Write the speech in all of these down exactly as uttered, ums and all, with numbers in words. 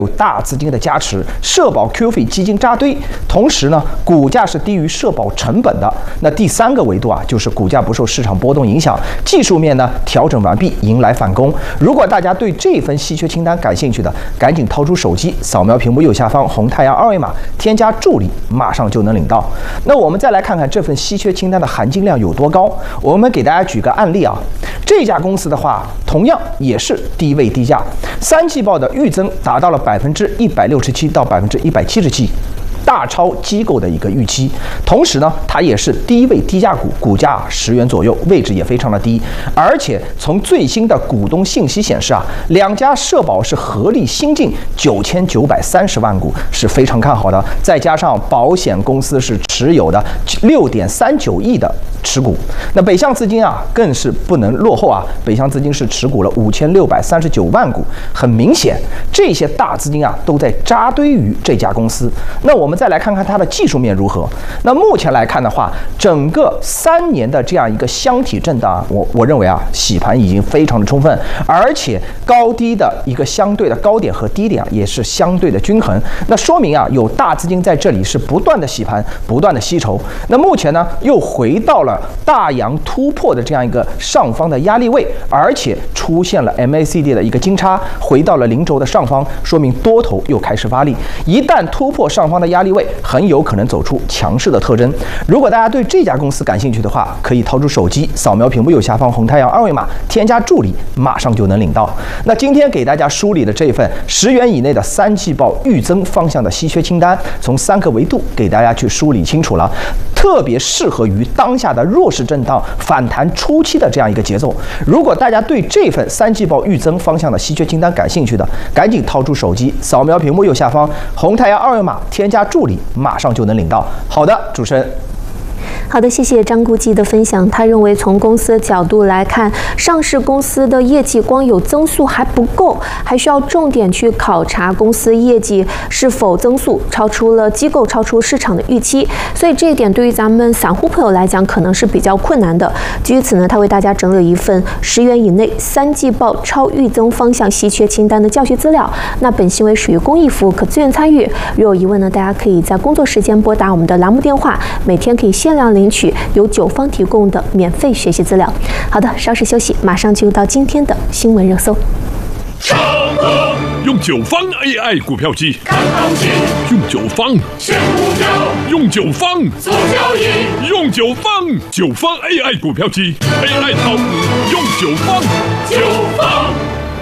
有大资金的加持，社保 Q 费基金扎堆，同时呢，股价是低于社保成本的。那第三个维度啊，就是股价不受市场波动影响，技术面呢调整完毕，迎来反攻。如果大家对这份稀缺清单感兴趣的，赶紧掏出手机，扫描屏幕右下方红太阳二维码，添加助理，马上就能领到。那我们再来看看这份稀缺清单的含金量有多高。我们给大家举个案例啊，这家公司的话，同样也是低位低价，三季报的预增达到了百分之一百六十七到百分之一百七十七。大超机构的一个预期，同时呢，它也是低位低价股，股价十元左右，位置也非常的低。而且从最新的股东信息显示啊，两家社保是合力新进九千九百三十万股，是非常看好的。再加上保险公司是持有的六点三九亿的持股，那北向资金啊更是不能落后啊，北向资金是持股了五千六百三十九万股。很明显，这些大资金啊都在扎堆于这家公司。那我们。我们再来看看它的技术面如何。那目前来看的话，整个三年的这样一个箱体震荡啊，我我认为啊，洗盘已经非常的充分，而且高低的一个相对的高点和低点啊，也是相对的均衡。那说明啊，有大资金在这里是不断的洗盘，不断的吸筹。那目前呢，又回到了大阳突破的这样一个上方的压力位，而且出现了 M A C D 的一个金叉，回到了零轴的上方，说明多头又开始发力。一旦突破上方的压力位，很有可能走出强势的特征。如果大家对这家公司感兴趣的话，可以掏出手机，扫描屏幕右下方红太阳二维码，添加助理，马上就能领到。那今天给大家梳理的这份十元以内的三季报预增方向的稀缺清单，从三个维度给大家去梳理清楚了，特别适合于当下的弱势震荡反弹初期的这样一个节奏。如果大家对这份三季报预增方向的稀缺清单感兴趣的，赶紧掏出手机，扫描屏幕右下方红太阳二维码，添加助理，马上就能领到。好的，主持人。 好的，谢谢张顾基的分享。他认为从公司的角度来看，上市公司的业绩光有增速还不够，还需要重点去考察公司业绩是否增速超出了机构、超出市场的预期。所以这一点对于咱们散户朋友来讲，可能是比较困难的。基于此呢，他为大家整理一份十元以内三季报超预增方向稀缺清单的教学资料。那本行为属于公益服务，可自愿参与。如有疑问呢，大家可以在工作时间拨打我们的栏目电话，每天可以限量领取由九方提供的免费学习资料。好的，稍事休息，马上进入到今天的新闻热搜。 用九方 A I 股票机看行情，用九方选股票，用九方做交易，用九方九方 A I 股票机 A I 炒股用九方九方。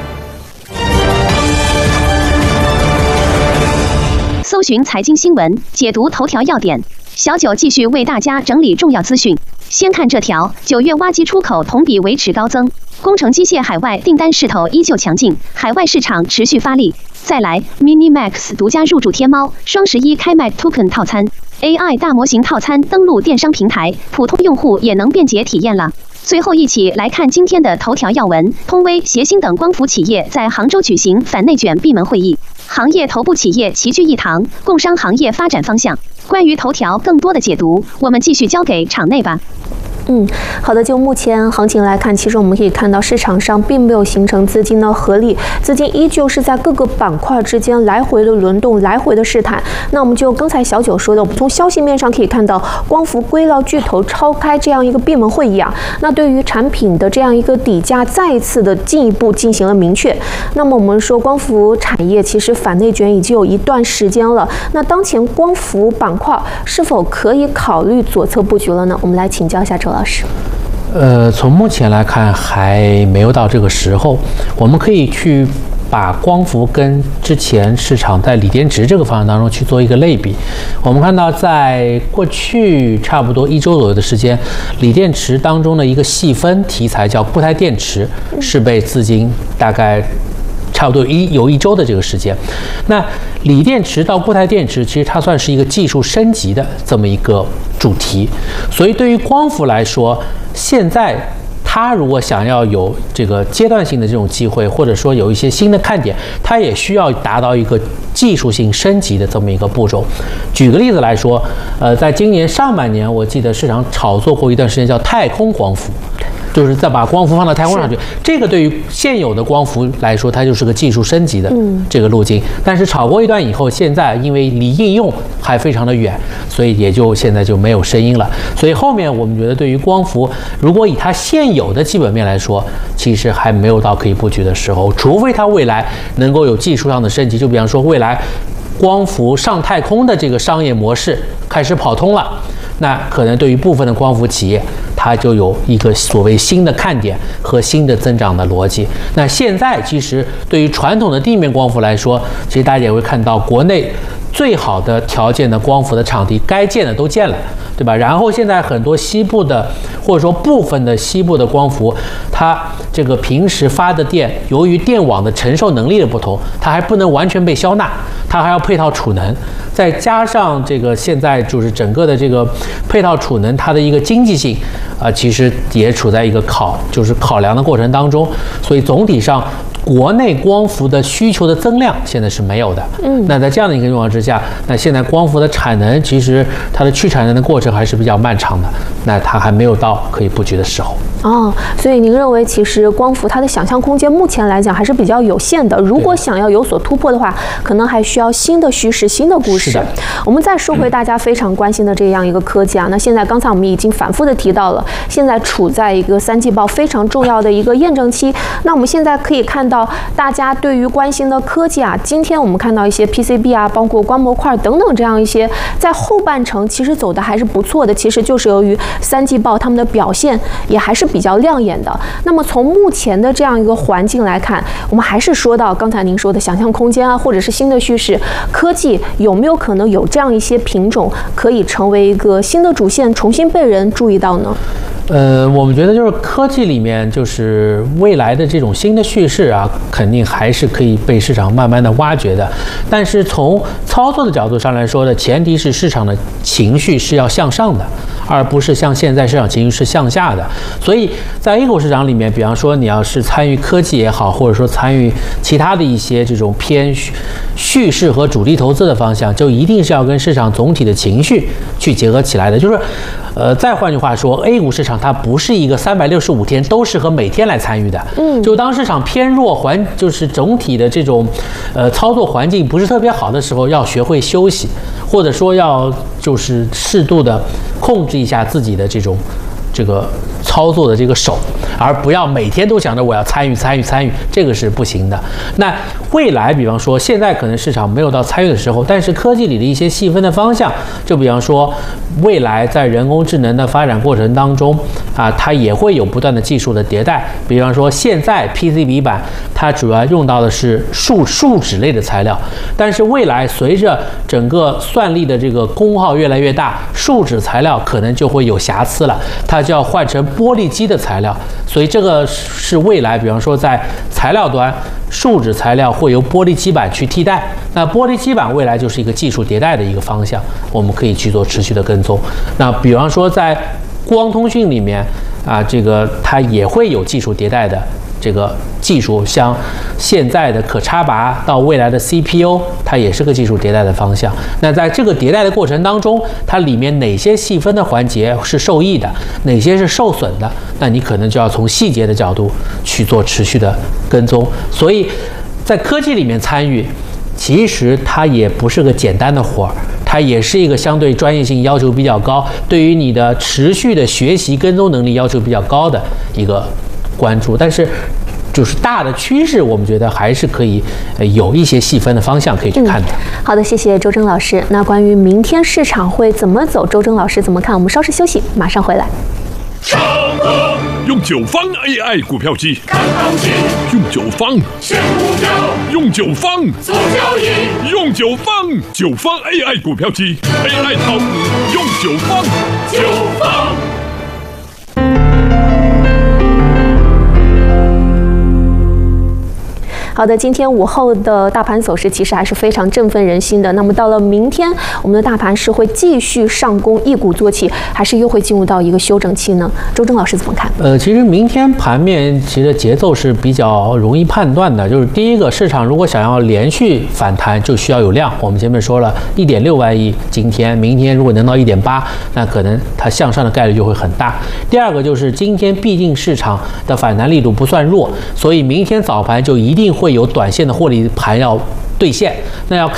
搜寻财经新闻，解读头条要点。小九继续为大家整理重要资讯。先看这条：九月挖机出口同比维持高增，工程机械海外订单势头依旧强劲，海外市场持续发力。再来 ，MiniMax 独家入驻天猫，双十一开卖 Token 套餐 ，A I 大模型套餐登陆电商平台，普通用户也能便捷体验了。最后一起来看今天的头条要闻：通威、协鑫等光伏企业在杭州举行反内卷闭门会议，行业头部企业齐聚一堂，共商行业发展方向。关于头条更多的解读，我们继续交给场内吧。 嗯，好的。就目前行情来看，其实我们可以看到市场上并没有形成资金的合力，资金依旧是在各个板块之间来回的轮动，来回的试探。那我们就刚才小九说的，我们从消息面上可以看到，光伏硅料巨头召开这样一个闭门会议啊，那对于产品的这样一个底价再一次的进一步进行了明确。那么我们说，光伏产业其实反内卷已经有一段时间了，那当前光伏板块是否可以考虑左侧布局了呢？我们来请教一下周老师。 呃，从目前来看还没有到这个时候，我们可以去把光伏跟之前市场在锂电池这个方向当中去做一个类比。我们看到在过去差不多一周左右的时间，锂电池当中的一个细分题材叫固态电池，是被资金大概差不多一有一周的这个时间。那锂电池到固态电池，其实它算是一个技术升级的这么一个主题。所以对于光伏来说，现在它如果想要有这个阶段性的这种机会，或者说有一些新的看点，它也需要达到一个技术性升级的这么一个步骤。举个例子来说，呃，在今年上半年，我记得市场炒作过一段时间叫太空光伏。 就是再把光伏放到太空上去。这个对于现有的光伏来说，它就是个技术升级的这个路径。但是炒过一段以后，现在因为离应用还非常的远，所以也就现在就没有声音了。所以后面我们觉得，对于光伏，如果以它现有的基本面来说，其实还没有到可以布局的时候，除非它未来能够有技术上的升级。就比方说，未来光伏上太空的这个商业模式开始跑通了，那可能对于部分的光伏企业，它就有一个所谓新的看点和新的增长的逻辑。那现在其实对于传统的地面光伏来说，其实大家也会看到，国内最好的条件的光伏的场地该建的都建了，对吧？然后现在很多西部的或者说部分的西部的光伏，它这个平时发的电，由于电网的承受能力的不同，它还不能完全被消纳，它还要配套储能，再加上这个现在就是整个的这个配套储能，它的一个经济性啊、呃，其实也处在一个考就是考量的过程当中，所以总体上国内光伏的需求的增量现在是没有的。嗯，那在这样的一个情况之下，那现在光伏的产能其实它的去产能的过程还是比较漫长的，那它还没有到可以布局的时候。 哦，所以您认为其实光伏它的想象空间目前来讲还是比较有限的，如果想要有所突破的话，可能还需要新的叙事、新的故事。我们再说回大家非常关心的这样一个科技啊，那现在刚才我们已经反复的提到了，现在处在一个三季报非常重要的一个验证期。那我们现在可以看到，大家对于关心的科技啊，今天我们看到一些 P C B 啊，包括光模块等等这样一些，在后半程其实走的还是不错的，其实就是由于三季报他们的表现也还是比较亮眼的。那么从目前的这样一个环境来看，我们还是说到刚才您说的想象空间啊，或者是新的叙事，科技有没有可能有这样一些品种可以成为一个新的主线，重新被人注意到呢？ 呃，我们觉得就是科技里面，就是未来的这种新的叙事啊，肯定还是可以被市场慢慢的挖掘的。但是从操作的角度上来说的，前提是市场的情绪是要向上的，而不是像现在市场情绪是向下的。所以在 A 股市场里面，比方说你要是参与科技也好，或者说参与其他的一些这种偏叙事和主力投资的方向，就一定是要跟市场总体的情绪去结合起来的。就是，呃，再换句话说 ，A 股市场它不是一个三百六十五天都适合每天来参与的。嗯，就当市场偏弱环，就是总体的这种，呃，操作环境不是特别好的时候，要学会休息，或者说要就是适度的控制一下自己的这种这个操作的这个手，而不要每天都想着我要参与参与参与，这个是不行的。那未来，比方说现在可能市场没有到参与的时候，但是科技里的一些细分的方向，就比方说未来在人工智能的发展过程当中啊，它也会有不断的技术的迭代。比方说现在 P C B 板它主要用到的是树树脂类的材料，但是未来随着整个算力的这个功耗越来越大，树脂材料可能就会有瑕疵了，它就要换成玻璃基的材料。所以这个是未来，比方说在材料端，树脂材料会由玻璃基板去替代。那玻璃基板未来就是一个技术迭代的一个方向，我们可以去做持续的跟踪。那比方说在光通讯里面啊，这个它也会有技术迭代的这个技术，像现在的可插拔到未来的 C P U， 它也是个技术迭代的方向。那在这个迭代的过程当中，它里面哪些细分的环节是受益的，哪些是受损的，那你可能就要从细节的角度去做持续的跟踪。所以在科技里面参与，其实它也不是个简单的活儿，它也是一个相对专业性要求比较高，对于你的持续的学习跟踪能力要求比较高的一个关注。但是就是大的趋势，我们觉得还是可以呃有一些细分的方向可以去看的。 嗯、好的，谢谢周征老师。那关于明天市场会怎么走，周征老师怎么看？我们稍事休息，马上回来。 上课用九方 A I 股票机，看行情；用九方选股票，用九方做交易；用九方九方 A I 股票机 ，A I 炒股用九方，九方。 好的，今天午后的大盘走势其实还是非常振奋人心的。那么到了明天，我们的大盘是会继续上攻，一鼓作气，还是又会进入到一个休整期呢？周正老师怎么看？ 呃，其实明天盘面其实节奏是比较容易判断的，就是第一个，市场如果想要连续反弹，就需要有量。我们前面说了，一点六万亿，今天、明天如果能到一点八，那可能它向上的概率就会很大。第二个就是今天毕竟市场的反弹力度不算弱，所以明天早盘就一定会有短线的获利盘要兑现，那要看